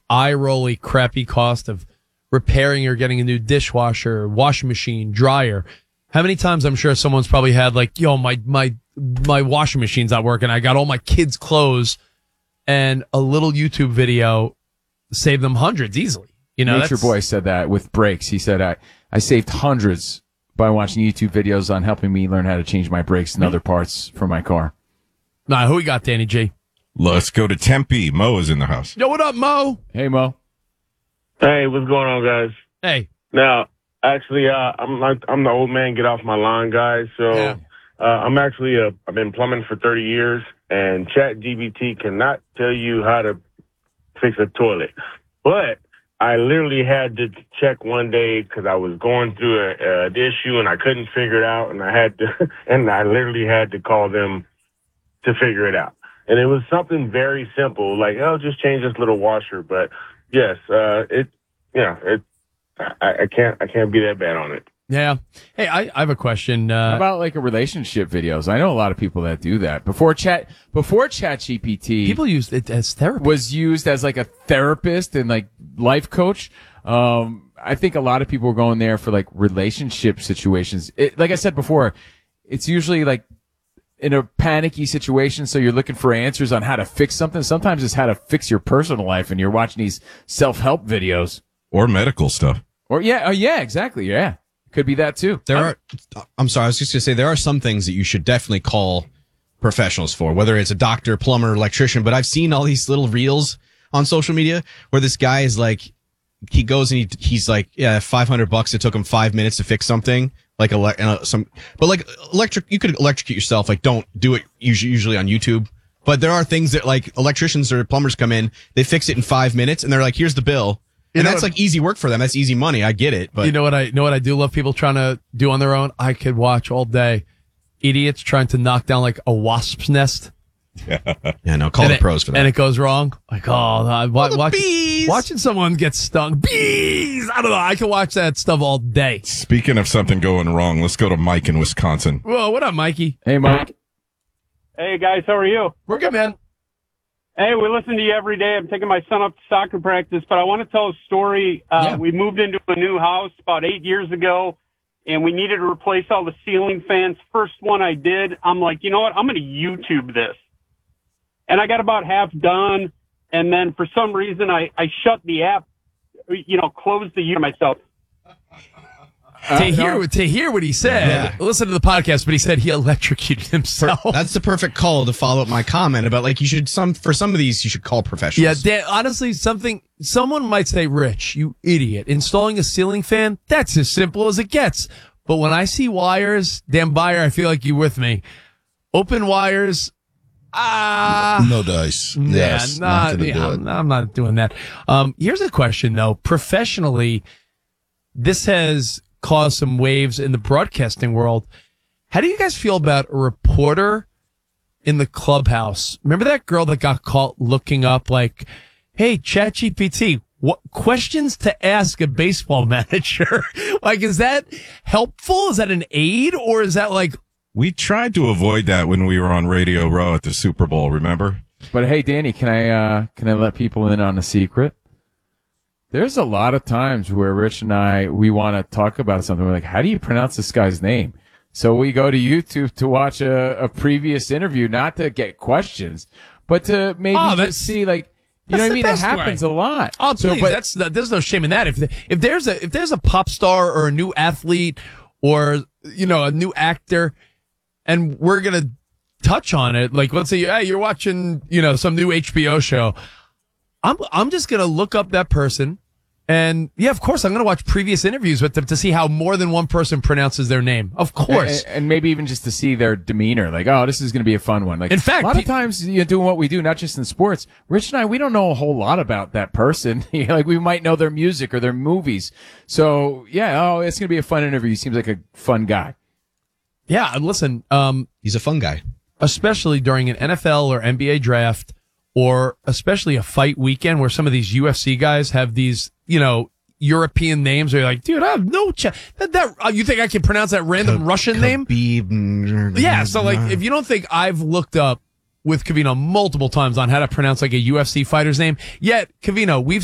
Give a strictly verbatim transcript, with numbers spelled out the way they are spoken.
eye-rolly, crappy cost of repairing or getting a new dishwasher, washing machine, dryer. How many times I'm sure someone's probably had like, yo, my my my washing machine's not working. I got all my kids' clothes, and a little YouTube video saved them hundreds easily. You know, Nature Boy said that with brakes. He said, I, I saved hundreds by watching YouTube videos on helping me learn how to change my brakes and other parts for my car. Nah, who we got, Danny G? Let's go to Tempe. Mo is in the house. Yo, what up, Mo? Hey, Mo. Hey, what's going on, guys? Hey. Now, actually, uh, I'm like I'm the old man. Get off my lawn, guys. So, Yeah. uh, I'm actually a, I've been plumbing for thirty years, and ChatGPT cannot tell you how to fix a toilet. But I literally had to check one day because I was going through a, a an issue and I couldn't figure it out, and I had to, and I literally had to call them to figure it out. And it was something very simple, like, oh, just change this little washer. But yes, uh, it, yeah, it, I, I can't, I can't be that bad on it. Yeah. Hey, I, I have a question. Uh, How about like a relationship videos? I know a lot of people that do that. Before chat, before ChatGPT, people use it as therapy. Was used as like a therapist and like life coach. Um, I think a lot of people were going there for like relationship situations. It, like I said before, it's usually like in a panicky situation. So you're looking for answers on how to fix something. Sometimes it's how to fix your personal life, and you're watching these self-help videos or medical stuff. Or yeah, oh yeah, exactly. Yeah. Could be that too. There are, I'm sorry, I was just going to say there are some things that you should definitely call professionals for, whether it's a doctor, plumber, electrician, but I've seen all these little reels on social media where this guy is like, he goes and he, he's like, yeah, five hundred bucks. It took him five minutes to fix something like ele- uh, some, but like electric, you could electrocute yourself. Like don't do it usually, usually on YouTube. But there are things that like electricians or plumbers come in, they fix it in five minutes and they're like, here's the bill. And you know that's what, like easy work for them. That's easy money. I get it. But you know what I you know what I do love people trying to do on their own? I could watch all day idiots trying to knock down like a wasp's nest. Yeah, no, call and the it, pros for that. And it goes wrong. Like, oh, no, watch, oh, watch, bees. watching someone get stung. Bees! I don't know. I can watch that stuff all day. Speaking of something going wrong, let's go to Mike in Wisconsin. Whoa, what up, Mikey? Hey, Mike. Hey, guys. How are you? We're good, man. Hey, we listen to you every day. I'm taking my son up to soccer practice, but I want to tell a story. Uh, Yeah. We moved into a new house about eight years ago, and we needed to replace all the ceiling fans. First one I did, I'm like, you know what? I'm going to YouTube this. And I got about half done, and then for some reason I, I shut the app, you know, closed the YouTube myself. Uh, to hear no. to hear what he said, yeah. Listen to the podcast, but he said he electrocuted himself. That's the perfect call to follow up my comment about like you should some for some of these you should call professionals. Yeah, Dan, honestly, something someone might say, Rich, you idiot, installing a ceiling fan, that's as simple as it gets. But when I see wires, Dan Byer, I feel like you're with me. Open wires, ah, no dice. Yeah, yes, not, not yeah, I'm, I'm not doing that. Um, here's a question though. Professionally, this has caused some waves in the broadcasting world. How do you guys feel about a reporter in the clubhouse? Remember that girl that got caught looking up like, hey, ChatGPT, what questions to ask a baseball manager? Like, is that helpful? Is that an aid? Or is that like... We tried to avoid that when we were on Radio Row at the Super Bowl, remember? But hey, Danny, can I, uh, can I let people in on a secret? There's a lot of times where Rich and I, we want to talk about something. We're like, how do you pronounce this guy's name? So we go to YouTube to watch a, a previous interview, not to get questions, but to maybe Oh, just see, like, you know what I mean? That happens way. a lot. Oh, so, please, but, that's, there's no shame in that. If, if there's a, if there's a pop star or a new athlete or, you know, a new actor and we're going to touch on it, like, let's say, hey, you're watching, you know, some new H B O show. I'm, I'm just going to look up that person. And yeah, of course, I'm going to watch previous interviews with them to see how more than one person pronounces their name. Of course. And, and maybe even just to see their demeanor. Like, oh, this is going to be a fun one. Like, in fact, a lot of times, you know, doing what we do, not just in sports, Rich and I, we don't know a whole lot about that person. Like, we might know their music or their movies. So yeah, oh, it's going to be a fun interview. He seems like a fun guy. Yeah. Listen, um, he's a fun guy, especially during an N F L or N B A draft, or especially a fight weekend where some of these U F C guys have these, you know, European names where you're like, dude, I have no chance. That, that, uh, you think I can pronounce that random K- Russian Khabib. name? Yeah. So like, if you don't think I've looked up with Covino multiple times on how to pronounce like a U F C fighter's name, yet Covino, we've